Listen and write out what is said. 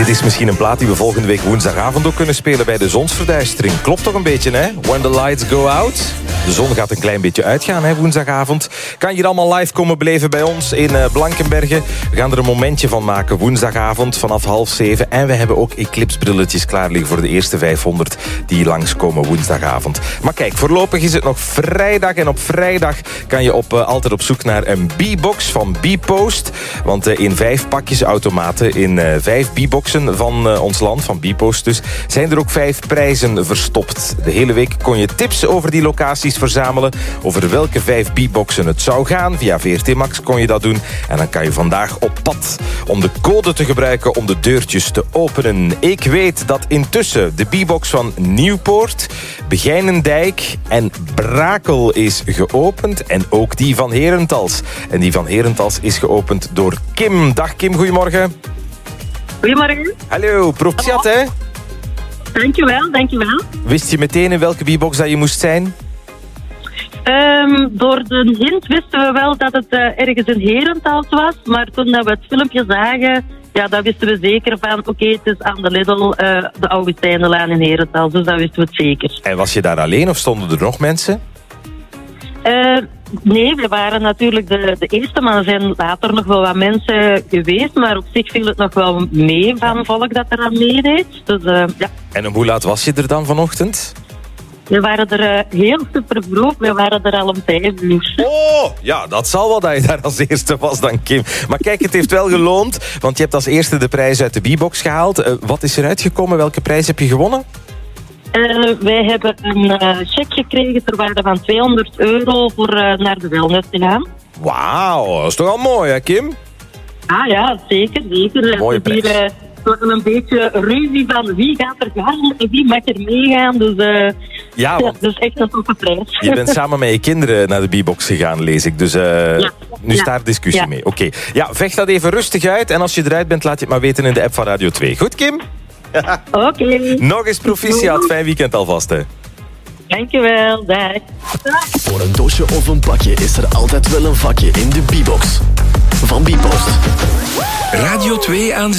Dit is misschien een plaat die we volgende week woensdagavond ook kunnen spelen bij de zonsverduistering. Klopt toch een beetje, hè? When the lights go out. De zon gaat een klein beetje uitgaan, hè, woensdagavond. Kan je hier allemaal live komen beleven bij ons in Blankenberge. We gaan er een momentje van maken woensdagavond vanaf 6:30. En we hebben ook eclipsebrilletjes klaar liggen voor de eerste 500 die langskomen woensdagavond. Maar kijk, voorlopig is het nog vrijdag. En op vrijdag kan je altijd op zoek naar een B-box van B-Post. Want in 5 pakjesautomaten, in 5 B-boxen van ons land, van B-Post dus, zijn er ook 5 prijzen verstopt. De hele week kon je tips over die locaties verzamelen. Over welke 5 B-boxen het zou gaan. Via VRT Max kon je dat doen. En dan kan je vandaag op pad om de code te gebruiken om de deurtjes te openen. Ik weet dat intussen de B-box van Nieuwpoort, Begijnendijk en Brakel is geopend. En ook die van Herentals. En die van Herentals is geopend door Kim. Dag Kim, goedemorgen. Goedemorgen. Hallo, proficiat hè? Dankjewel. Wist je meteen in welke B-box dat je moest zijn? Door de hint wisten we wel dat het ergens in Herentals was. Maar toen dat we het filmpje zagen, ja, dat wisten we zeker van... Oké, het is aan de Lidl, de Augustijnenlaan in Herentals. Dus dat wisten we het zeker. En was je daar alleen of stonden er nog mensen? Nee, we waren natuurlijk de eerste, maar er zijn later nog wel wat mensen geweest. Maar op zich viel het nog wel mee van volk dat er aan meedeed. Dus, ja. En om hoe laat was je er dan vanochtend? We waren er heel super vroeg. We waren er al om 5 uur. Oh, ja, dat zal wel dat je daar als eerste was dan Kim. Maar kijk, het heeft wel geloond, want je hebt als eerste de prijs uit de B-box gehaald. Wat is er uitgekomen? Welke prijs heb je gewonnen? Wij hebben een cheque gekregen ter waarde van €200 voor naar de wellness te gaan. Wauw, dat is toch al mooi, hè Kim? Ah ja, zeker. Mooie prijs. Hier wordt een beetje ruzie van wie gaat er gaan en wie mag er meegaan. Dus ja, want dus echt een toffe prijs. je bent samen met je kinderen naar de B-box gegaan, lees ik. Dus nu is daar discussie mee. Oké. Ja, vecht dat even rustig uit. En als je eruit bent, laat je het maar weten in de app van Radio 2. Goed, Kim? Oké. Nog eens proficiat. Fijn weekend alvast, hè. Dankjewel, dag. Voor een dosje of een bakje is er altijd wel een vakje in de B-box van B-Post. Radio 2 aan